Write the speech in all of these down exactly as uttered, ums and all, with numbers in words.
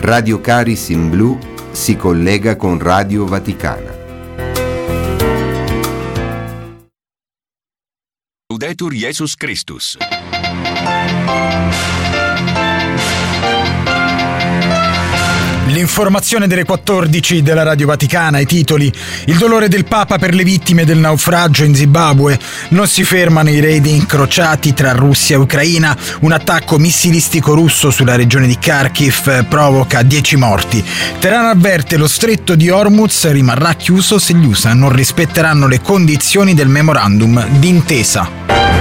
Radio Caris in Blu si collega con Radio Vaticana. Laudetur Jesus Christus. L'informazione delle quattordici della Radio Vaticana, i titoli: il dolore del Papa per le vittime del naufragio in Zimbabwe, non si fermano i raid incrociati tra Russia e Ucraina, un attacco missilistico russo sulla regione di Kharkiv provoca dieci morti, Teheran avverte lo stretto di Hormuz rimarrà chiuso se gli U S A non rispetteranno le condizioni del memorandum d'intesa.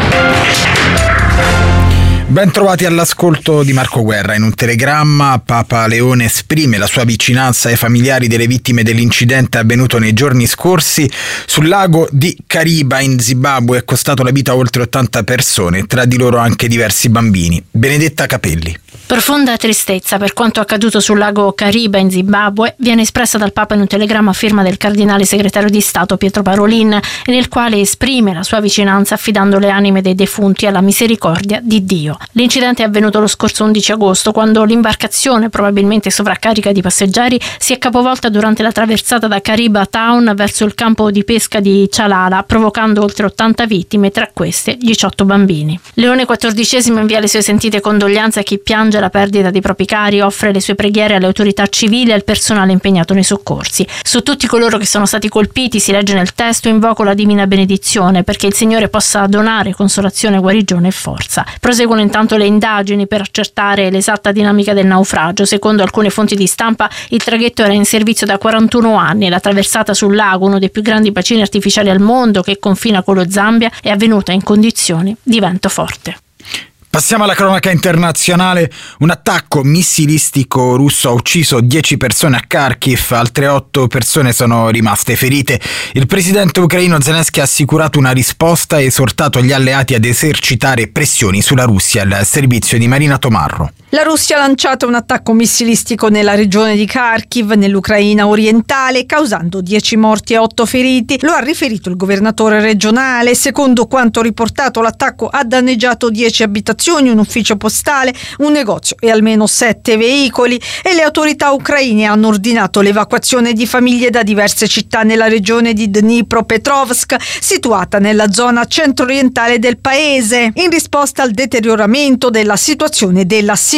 Ben trovati all'ascolto di Marco Guerra. In un telegramma Papa Leone esprime la sua vicinanza ai familiari delle vittime dell'incidente avvenuto nei giorni scorsi sul lago di Kariba in Zimbabwe. È costato la vita a oltre ottanta persone, tra di loro anche diversi bambini. Benedetta Capelli. Profonda tristezza per quanto accaduto sul lago Kariba in Zimbabwe viene espressa dal Papa in un telegramma a firma del cardinale segretario di Stato Pietro Parolin, nel quale esprime la sua vicinanza affidando le anime dei defunti alla misericordia di Dio. L'incidente è avvenuto lo scorso undici agosto, quando l'imbarcazione, probabilmente sovraccarica di passeggeri, si è capovolta durante la traversata da Kariba Town verso il campo di pesca di Cialala, provocando oltre ottanta vittime, tra queste diciotto bambini. Leone quattordicesimo invia le sue sentite condoglianze a chi piange la perdita dei propri cari, offre le sue preghiere alle autorità civili e al personale impegnato nei soccorsi. Su tutti coloro che sono stati colpiti, si legge nel testo, invoco la divina benedizione perché il Signore possa donare consolazione, guarigione e forza. Proseguono intanto le indagini per accertare l'esatta dinamica del naufragio. Secondo alcune fonti di stampa, il traghetto era in servizio da quarantuno anni e la traversata sul lago, uno dei più grandi bacini artificiali al mondo che confina con lo Zambia, è avvenuta in condizioni di vento forte. Passiamo alla cronaca internazionale. Un attacco missilistico russo ha ucciso dieci persone a Kharkiv, altre otto persone sono rimaste ferite. Il presidente ucraino Zelensky ha assicurato una risposta e esortato gli alleati ad esercitare pressioni sulla Russia. Il servizio di Marina Tomarro. La Russia ha lanciato un attacco missilistico nella regione di Kharkiv, nell'Ucraina orientale, causando dieci morti e otto feriti. Lo ha riferito il governatore regionale. Secondo quanto riportato, l'attacco ha danneggiato dieci abitazioni, un ufficio postale, un negozio e almeno sette veicoli, e le autorità ucraine hanno ordinato l'evacuazione di famiglie da diverse città nella regione di Dnipropetrovsk, situata nella zona centro-orientale del paese, in risposta al deterioramento della situazione della sicurezza.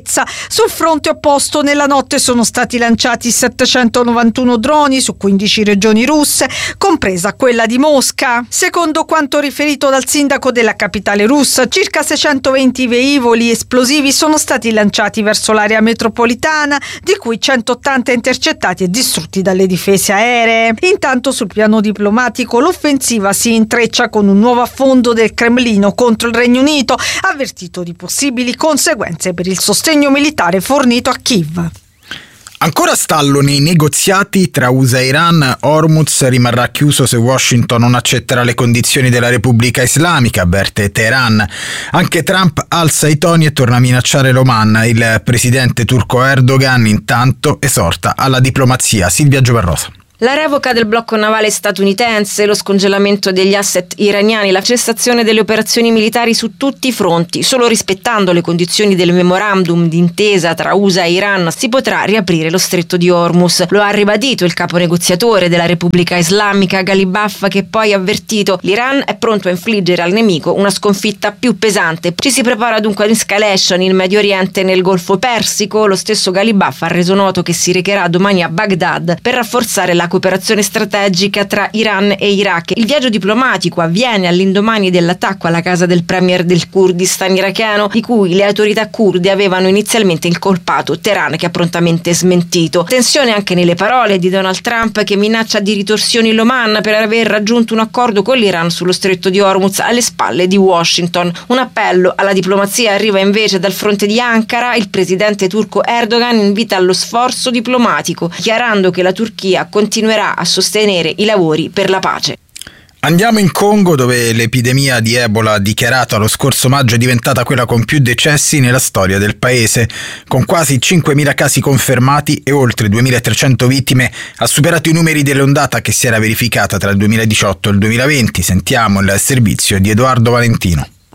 Sul fronte opposto, nella notte sono stati lanciati settecentonovantuno droni su quindici regioni russe, compresa quella di Mosca. Secondo quanto riferito dal sindaco della capitale russa, circa seicentoventi velivoli esplosivi sono stati lanciati verso l'area metropolitana, di cui centottanta intercettati e distrutti dalle difese aeree. Intanto, sul piano diplomatico, l'offensiva si intreccia con un nuovo affondo del Cremlino contro il Regno Unito, avvertito di possibili conseguenze per il sostegno militare fornito a Kiev. Ancora stallo nei negoziati tra U S A e Iran. Hormuz rimarrà chiuso se Washington non accetterà le condizioni della Repubblica Islamica, avverte Teheran. Anche Trump alza i toni e torna a minacciare l'Oman. Il presidente turco Erdogan intanto esorta alla diplomazia. Silvia Giovarrosa. La revoca del blocco navale statunitense, lo scongelamento degli asset iraniani, la cessazione delle operazioni militari su tutti i fronti. Solo rispettando le condizioni del memorandum d'intesa tra U S A e Iran si potrà riaprire lo stretto di Hormuz. Lo ha ribadito il capo negoziatore della Repubblica Islamica Ghalibaf, che poi ha avvertito: l'Iran è pronto a infliggere al nemico una sconfitta più pesante. Ci si prepara dunque ad escalation in Medio Oriente e nel Golfo Persico. Lo stesso Ghalibaf ha reso noto che si recherà domani a Baghdad per rafforzare la cooperazione strategica tra Iran e Iraq. Il viaggio diplomatico avviene all'indomani dell'attacco alla casa del premier del Kurdistan iracheno, di cui le autorità kurde avevano inizialmente incolpato Teheran, che ha prontamente smentito. Tensione anche nelle parole di Donald Trump, che minaccia di ritorsioni l'Oman per aver raggiunto un accordo con l'Iran sullo stretto di Hormuz alle spalle di Washington. Un appello alla diplomazia arriva invece dal fronte di Ankara. Il presidente turco Erdogan invita allo sforzo diplomatico, dichiarando che la Turchia continua continuerà a sostenere i lavori per la pace. Andiamo in Congo, dove l'epidemia di Ebola dichiarata lo scorso maggio è diventata quella con più decessi nella storia del paese. Con quasi cinquemila casi confermati e oltre duemilatrecento vittime, ha superato i numeri dell'ondata che si era verificata tra il duemiladiciotto e il duemilaventi. Sentiamo il servizio di Edoardo Valentino.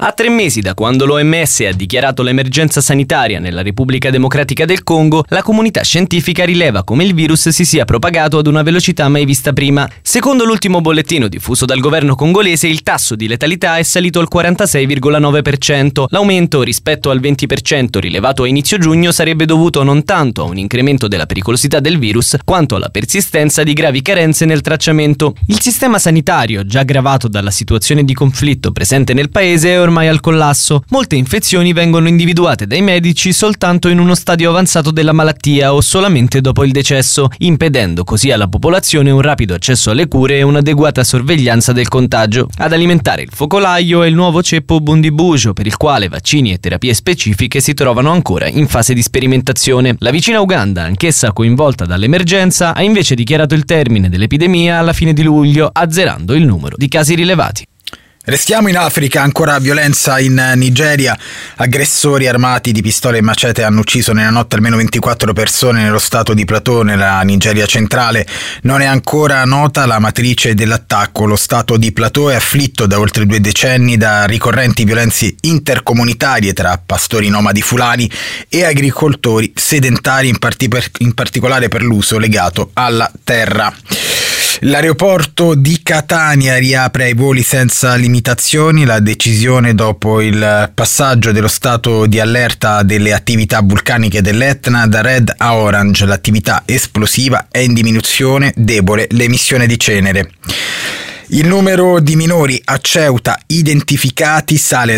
A tre mesi da quando l'O M S ha dichiarato l'emergenza sanitaria nella Repubblica Democratica del Congo, la comunità scientifica rileva come il virus si sia propagato ad una velocità mai vista prima. Secondo l'ultimo bollettino diffuso dal governo congolese, il tasso di letalità è salito al quarantasei virgola nove per cento. L'aumento rispetto al venti per cento rilevato a inizio giugno sarebbe dovuto non tanto a un incremento della pericolosità del virus, quanto alla persistenza di gravi carenze nel tracciamento. Il sistema sanitario, già aggravato dalla situazione di conflitto presente nel paese, è ormai al collasso. Molte infezioni vengono individuate dai medici soltanto in uno stadio avanzato della malattia o solamente dopo il decesso, impedendo così alla popolazione un rapido accesso alle cure e un'adeguata sorveglianza del contagio. Ad alimentare il focolaio è il nuovo ceppo Bundibugyo, per il quale vaccini e terapie specifiche si trovano ancora in fase di sperimentazione. La vicina Uganda, anch'essa coinvolta dall'emergenza, ha invece dichiarato il termine dell'epidemia alla fine di luglio, azzerando il numero di casi rilevati. Restiamo in Africa, ancora violenza in Nigeria. Aggressori armati di pistole e macete hanno ucciso nella notte almeno ventiquattro persone nello stato di Plateau, nella Nigeria centrale. Non è ancora nota la matrice dell'attacco. Lo stato di Plateau è afflitto da oltre due decenni da ricorrenti violenze intercomunitarie tra pastori nomadi fulani e agricoltori sedentari, in, parti per, in particolare per l'uso legato alla terra. L'aeroporto di Catania riapre ai voli senza limitazioni. La decisione dopo il passaggio dello stato di allerta delle attività vulcaniche dell'Etna da red a orange. L'attività esplosiva è in diminuzione, debole l'emissione di cenere. Il numero di minori a Ceuta identificati sale a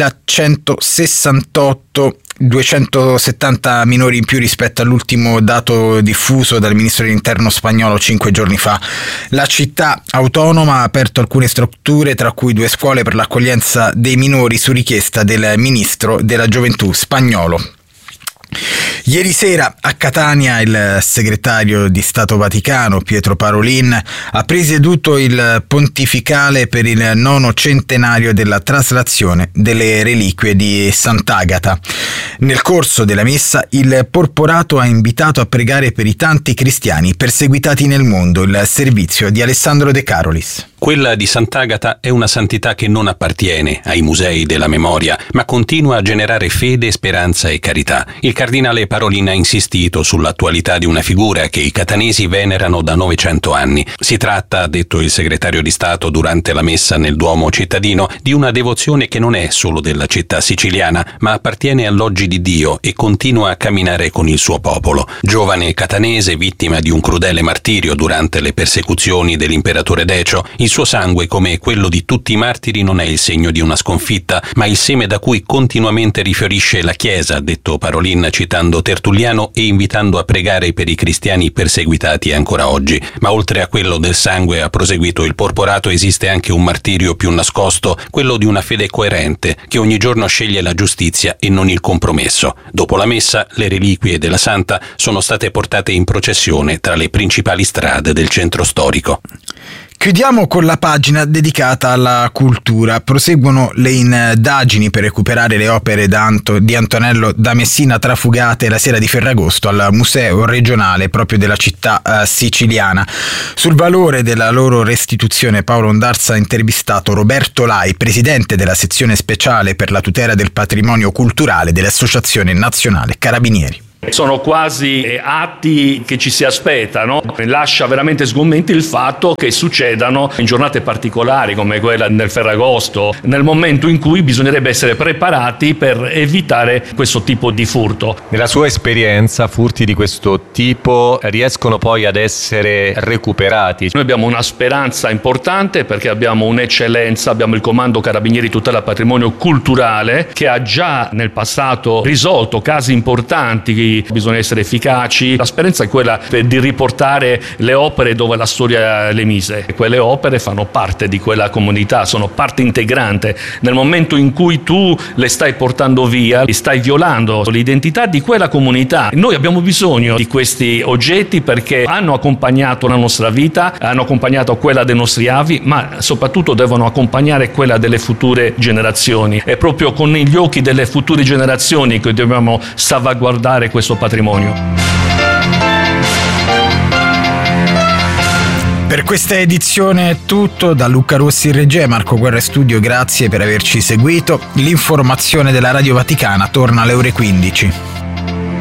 duemilacentosessantotto, duecentosettanta minori in più rispetto all'ultimo dato diffuso dal ministro dell'interno spagnolo cinque giorni fa. La città autonoma ha aperto alcune strutture, tra cui due scuole per l'accoglienza dei minori su richiesta del ministro della gioventù spagnolo. Ieri sera a Catania il segretario di Stato Vaticano Pietro Parolin ha presieduto il pontificale per il nono centenario della traslazione delle reliquie di Sant'Agata. Nel corso della messa il porporato ha invitato a pregare per i tanti cristiani perseguitati nel mondo. Il servizio di Alessandro De Carolis. Quella di Sant'Agata è una santità che non appartiene ai musei della memoria, ma continua a generare fede, speranza e carità. Il cardinale Parolin ha insistito sull'attualità di una figura che i catanesi venerano da novecento anni. Si tratta, ha detto il segretario di Stato durante la messa nel Duomo cittadino, di una devozione che non è solo della città siciliana, ma appartiene all'oggi di Dio e continua a camminare con il suo popolo. Giovane catanese, vittima di un crudele martirio durante le persecuzioni dell'imperatore Decio, il suo sangue, come quello di tutti i martiri, non è il segno di una sconfitta, ma il seme da cui continuamente rifiorisce la Chiesa, ha detto Parolin citando Tertulliano e invitando a pregare per i cristiani perseguitati ancora oggi. Ma oltre a quello del sangue, ha proseguito il porporato, esiste anche un martirio più nascosto, quello di una fede coerente, che ogni giorno sceglie la giustizia e non il compromesso. Dopo la messa, le reliquie della santa sono state portate in processione tra le principali strade del centro storico. Chiudiamo con la pagina dedicata alla cultura. Proseguono le indagini per recuperare le opere di Antonello da Messina trafugate la sera di Ferragosto al Museo regionale proprio della città eh, siciliana. Sul valore della loro restituzione Paolo Ondarza ha intervistato Roberto Lai, presidente della sezione speciale per la tutela del patrimonio culturale dell'Associazione Nazionale Carabinieri. Sono quasi atti che ci si aspettano. Lascia veramente sgomenti il fatto che succedano in giornate particolari come quella del Ferragosto, nel momento in cui bisognerebbe essere preparati per evitare questo tipo di furto. Nella sua esperienza, furti di questo tipo riescono poi ad essere recuperati? Noi abbiamo una speranza importante perché abbiamo un'eccellenza, abbiamo il Comando Carabinieri Tutela Patrimonio Culturale che ha già nel passato risolto casi importanti che bisogna essere efficaci. La speranza è quella di riportare le opere dove la storia le mise. Quelle opere fanno parte di quella comunità, sono parte integrante. Nel momento in cui tu le stai portando via, stai violando l'identità di quella comunità. Noi abbiamo bisogno di questi oggetti perché hanno accompagnato la nostra vita, hanno accompagnato quella dei nostri avi, ma soprattutto devono accompagnare quella delle future generazioni. È proprio con gli occhi delle future generazioni che dobbiamo salvaguardare questo patrimonio. Per questa edizione è tutto, da Luca Rossi in regia e Marco Guerra in studio, grazie per averci seguito. L'informazione della Radio Vaticana torna alle ore quindici.